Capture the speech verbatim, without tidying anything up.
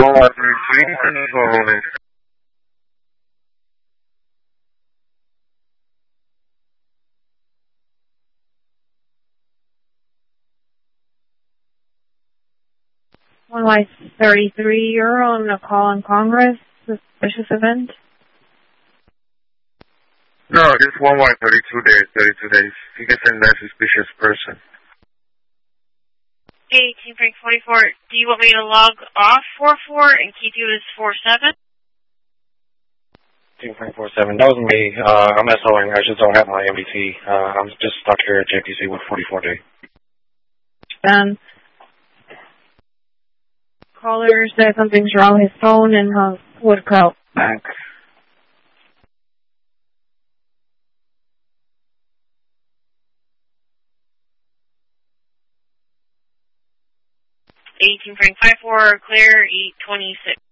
one one three three, and it's one moment. one Y thirty-three, you're on a call in Congress, suspicious event? No, this one Y thirty-two days, thirty-two days. You can send that suspicious person. eighteen Frank forty-four, do you want me to log off four four and keep you as four seven? eighteen Frank forty-seven, that was me. Uh, I'm SOing. I just don't have my M B T. Uh, I'm just stuck here at J P C with forty-four D. Um, caller said something's wrong with his phone and uh, would call back. eighteen Frank five four, clear, E twenty-six.